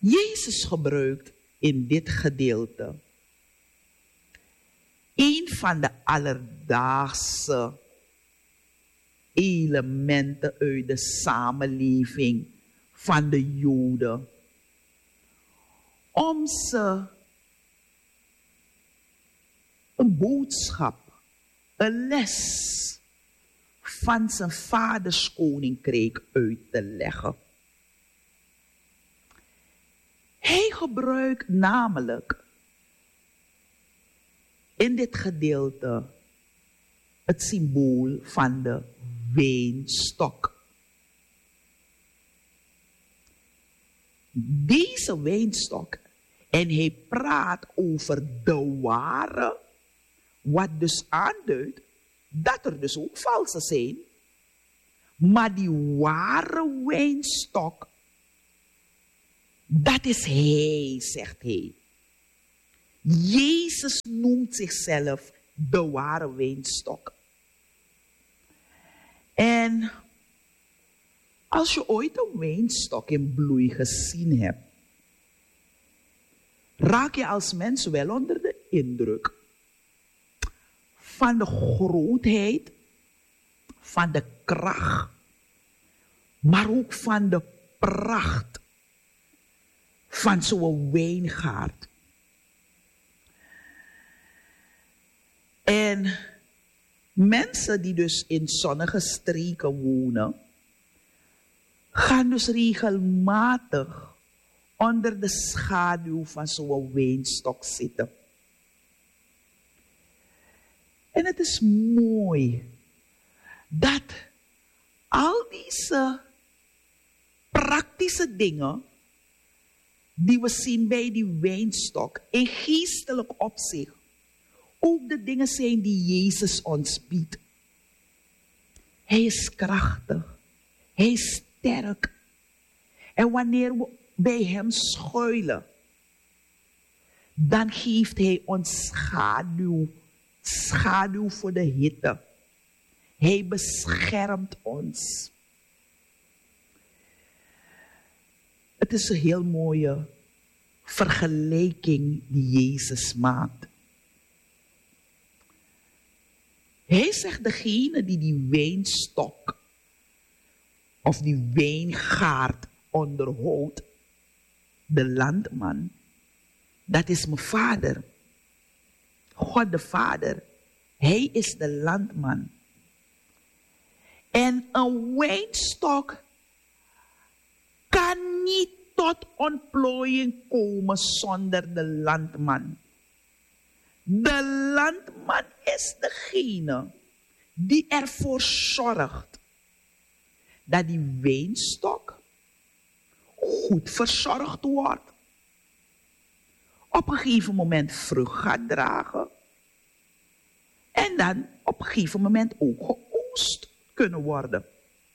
Jezus gebruikt in dit gedeelte een van de alledaagse elementen uit de samenleving van de Joden om ze een boodschap, een les van zijn vaders koninkrijk uit te leggen. Hij gebruikt namelijk in dit gedeelte het symbool van de wijnstok. Deze wijnstok, en hij praat over de ware, wat dus aanduidt dat er dus ook valse zijn, maar die ware wijnstok, dat is hij, zegt hij. Jezus noemt zichzelf de ware wijnstok. En als je ooit een wijnstok in bloei gezien hebt, raak je als mens wel onder de indruk van de grootheid, van de kracht, maar ook van de pracht van zo'n wijngaard. En mensen die dus in zonnige streken wonen, gaan dus regelmatig onder de schaduw van zo'n wijnstok zitten. En het is mooi dat al deze praktische dingen die we zien bij die wijnstok in geestelijk opzicht ook de dingen zijn die Jezus ons biedt. Hij is krachtig. Hij is sterk. En wanneer we bij hem schuilen, dan geeft hij ons schaduw voor de hitte. Hij beschermt ons. Het is een heel mooie vergelijking die Jezus maakt. Hij zegt, degene die wijnstok of die wijngaard onderhoudt, de landman, dat is mijn vader. God de Vader, hij is de landman. En een wijnstok kan niet tot ontplooiing komen zonder de landman. De landman is degene die ervoor zorgt dat die wijnstok goed verzorgd wordt. Op een gegeven moment vrucht gaat dragen. En dan op een gegeven moment ook geoogst kunnen worden.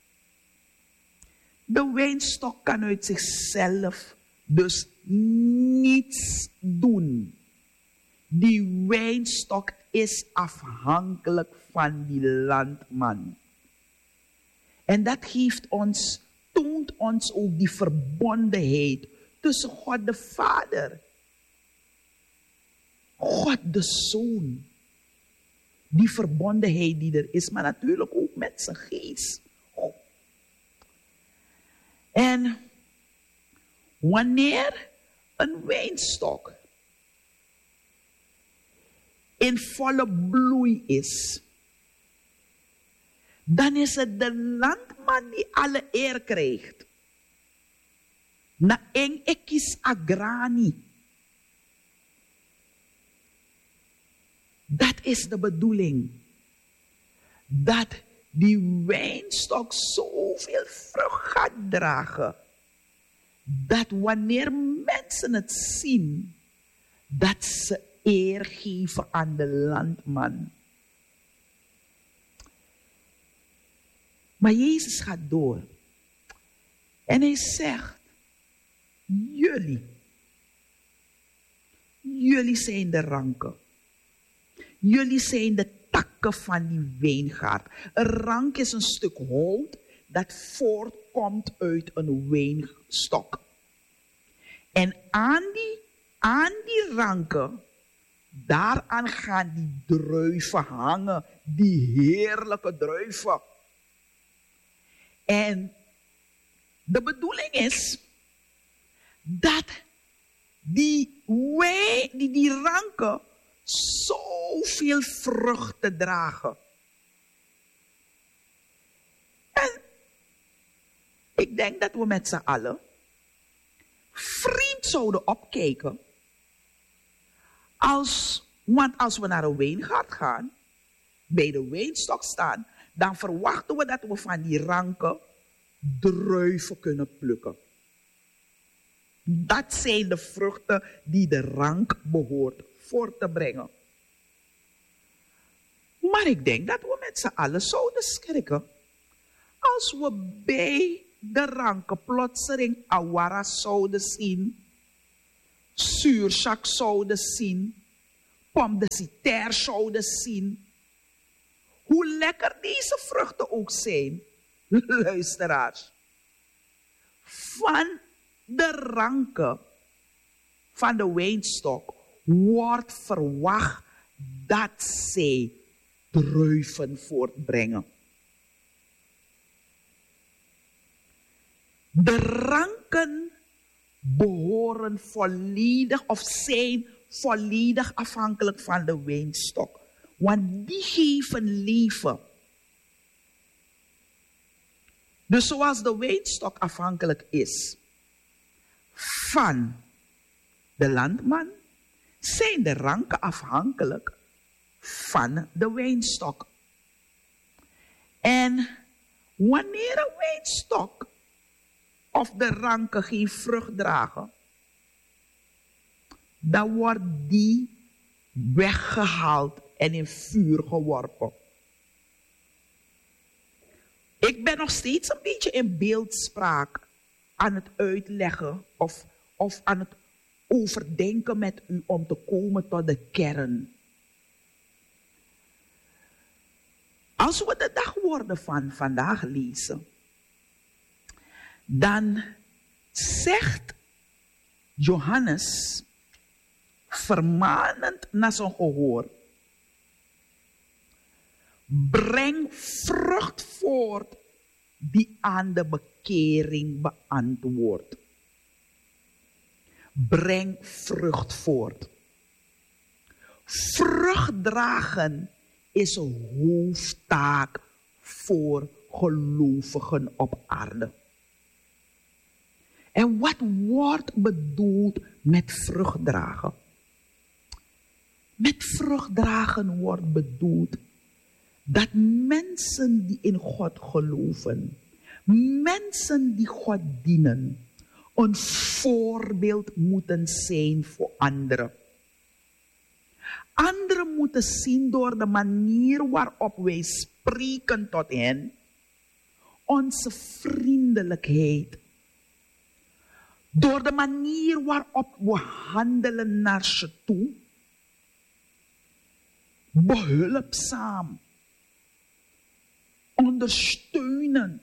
De wijnstok kan uit zichzelf dus niets doen. Die wijnstok is afhankelijk van die landman. En dat toont ons ook die verbondenheid tussen God de Vader, God de Zoon. Die verbondenheid die er is, maar natuurlijk ook met zijn geest. En wanneer een wijnstok in volle bloei is, dan is het de landman die alle eer krijgt. Na eng ekis agrani. Dat is de bedoeling. Dat die wijnstok zoveel vrucht gaat dragen. Dat wanneer mensen het zien, dat ze eer geven aan de landman. Maar Jezus gaat door. En hij zegt, jullie zijn de ranken. Jullie zijn de takken van die wijngaard. Een rank is een stuk hout dat voortkomt uit een wijnstok. En aan die ranken, daaraan gaan die druiven hangen. Die heerlijke druiven. En de bedoeling is dat die ranken zoveel vruchten dragen. En ik denk dat we met z'n allen vreemd zouden opkijken. Want als we naar een wijngaard gaan, bij de wijnstok staan, dan verwachten we dat we van die ranken druiven kunnen plukken. Dat zijn de vruchten die de rank behoort voor te brengen. Maar ik denk dat we met z'n allen zouden schrikken als we bij de ranken plotseling awara zouden zien, zuurzak zouden zien, pomme de citerre zouden zien. Hoe lekker deze vruchten ook zijn, luisteraars. Van de ranken van de wijnstok wordt verwacht dat zij druiven voortbrengen. De ranken behoren volledig of zijn volledig afhankelijk van de wijnstok. Want die geven leven. Dus zoals de wijnstok afhankelijk is van de landman, zijn de ranken afhankelijk van de wijnstok. En wanneer een wijnstok of de ranken geen vrucht dragen, dan wordt die weggehaald en in vuur geworpen. Ik ben nog steeds een beetje in beeldspraak aan het uitleggen of aan het overdenken met u om te komen tot de kern. Als we de dagwoorden van vandaag lezen, dan zegt Johannes vermanend naar zijn gehoor: breng vrucht voort die aan de bekering beantwoordt. Breng vrucht voort. Vrucht dragen is een hoofdtaak voor gelovigen op aarde. En wat wordt bedoeld met vrucht dragen? Met vrucht dragen wordt bedoeld dat mensen die in God geloven, mensen die God dienen, een voorbeeld moeten zijn voor anderen. Anderen moeten zien door de manier waarop wij spreken tot hen, onze vriendelijkheid, door de manier waarop we handelen naar ze toe, behulpzaam, ondersteunend.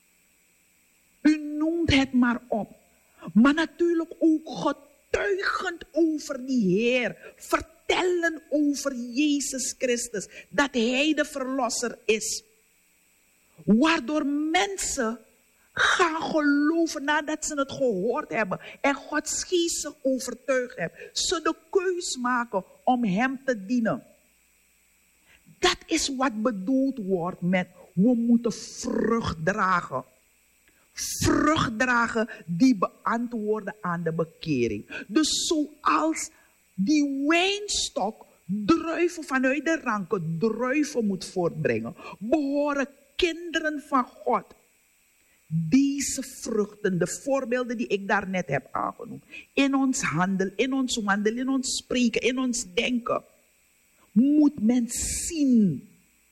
U noemt het maar op. Maar natuurlijk ook getuigend over die Heer. Vertellen over Jezus Christus. Dat Hij de Verlosser is. Waardoor mensen gaan geloven nadat ze het gehoord hebben. En Gods Geest zich overtuigd hebben. Ze de keus maken om Hem te dienen. Dat is wat bedoeld wordt met we moeten vrucht dragen. Vrucht dragen die beantwoorden aan de bekering. Dus zoals die wijnstok druiven vanuit de ranken druiven moet voortbrengen, behoren kinderen van God deze vruchten, de voorbeelden die ik daarnet heb aangenoemd, in ons handel, in ons wandelen, in ons spreken, in ons denken, moet men zien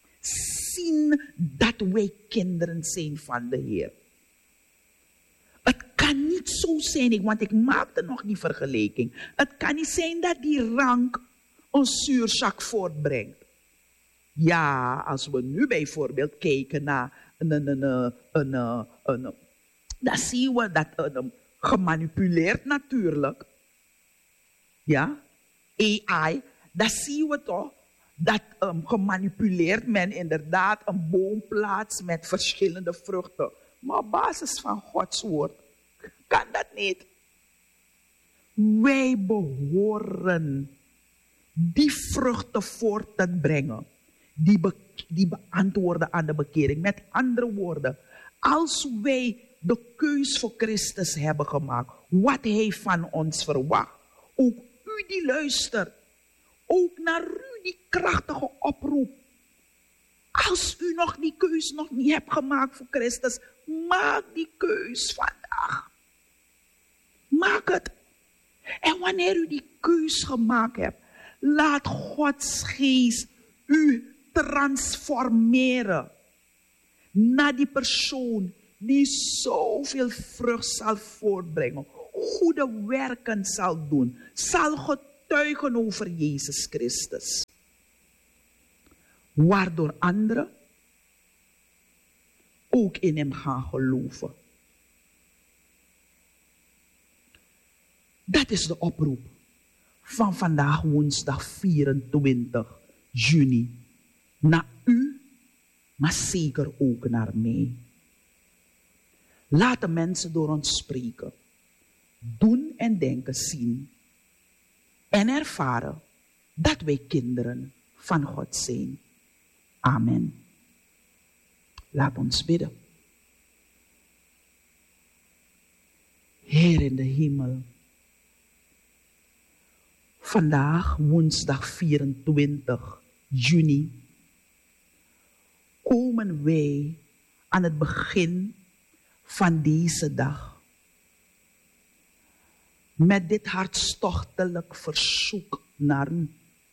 dat wij kinderen zijn van de Heer. Het kan niet zo zijn, want ik maakte nog die vergelijking. Het kan niet zijn dat die rank een zuurzak voortbrengt. Ja, als we nu bijvoorbeeld kijken naar dan zien we dat een gemanipuleerd natuurlijk. Ja, AI, dat zien we toch. Dat gemanipuleerd men inderdaad een boom plaatst met verschillende vruchten. Maar op basis van Gods woord kan dat niet. Wij behoren die vruchten voort te brengen. Die beantwoorden aan de bekering. Met andere woorden, als wij de keus voor Christus hebben gemaakt, wat hij van ons verwacht. Ook u die luistert, ook naar u die krachtige oproep. Als u nog die keus nog niet hebt gemaakt voor Christus, maak die keus vandaag. Maak het. En wanneer u die keus gemaakt hebt, laat Gods geest u transformeren naar die persoon die zoveel vrucht zal voortbrengen, goede werken zal doen, zal getuigen over Jezus Christus. Waardoor anderen ook in hem gaan geloven. Dat is de oproep van vandaag woensdag 24 juni. Naar u, maar zeker ook naar mij. Laat de mensen door ons spreken. Doen en denken, zien. En ervaren dat wij kinderen van God zijn. Amen. Laat ons bidden. Heer in de hemel. Vandaag, woensdag 24 juni, komen wij aan het begin van deze dag met dit hartstochtelijk verzoek naar u.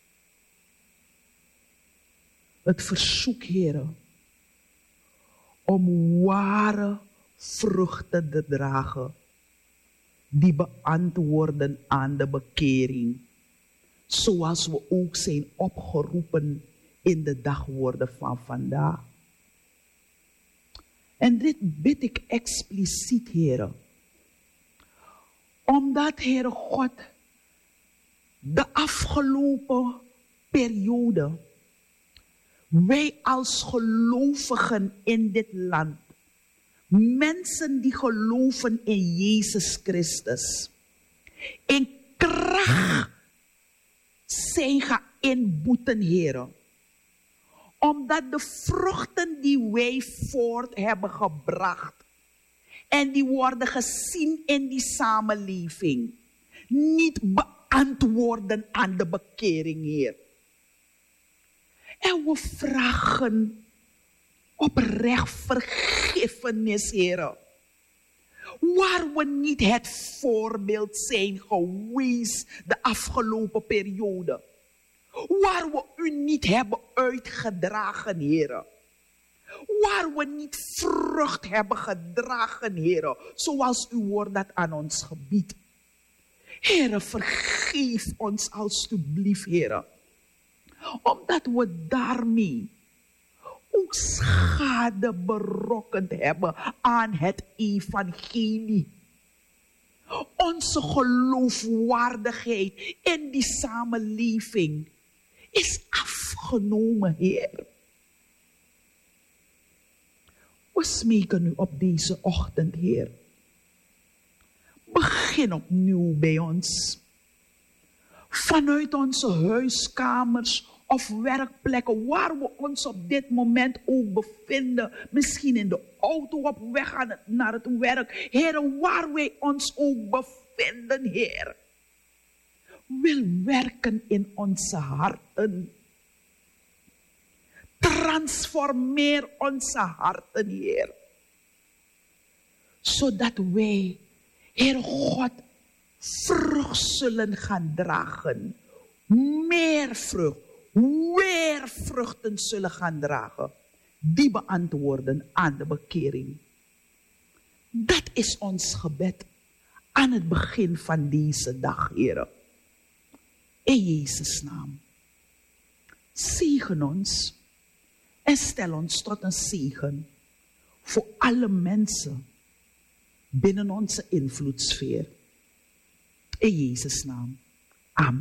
Het verzoek, Heer, om ware vruchten te dragen die beantwoorden aan de bekering, zoals we ook zijn opgeroepen in de dagwoorden van vandaag. En dit bid ik expliciet, Heer, omdat, Heere God, de afgelopen periode wij als gelovigen in dit land, mensen die geloven in Jezus Christus, in kracht zijn gaan inboeten, Heer. Omdat de vruchten die wij voort hebben gebracht en die worden gezien in die samenleving, niet beantwoorden aan de bekering, Heer. En we vragen oprecht vergiffenis, Heer. Waar we niet het voorbeeld zijn geweest de afgelopen periode. Waar we u niet hebben uitgedragen, Heer. Waar we niet vrucht hebben gedragen, Heer. Zoals uw woord dat aan ons gebiedt. Heer, vergeef ons alstublieft, Heer. Omdat we daarmee ook schade berokkend hebben aan het evangelie. Onze geloofwaardigheid in die samenleving is afgenomen, Heer. We smeken u op deze ochtend, Heer. Begin opnieuw bij ons. Vanuit onze huiskamers of werkplekken, waar we ons op dit moment ook bevinden. Misschien in de auto op weg naar het werk. Heer, waar wij ons ook bevinden, Heer. Wil werken in onze harten. Transformeer onze harten, Heer. Zodat wij, Heer God, vrucht zullen gaan dragen. Meer vrucht. Weer vruchten zullen gaan dragen. Die beantwoorden aan de bekering. Dat is ons gebed aan het begin van deze dag, Heer. In Jezus' naam. Zegen ons en stel ons tot een zegen voor alle mensen binnen onze invloedssfeer. In Jezus' naam.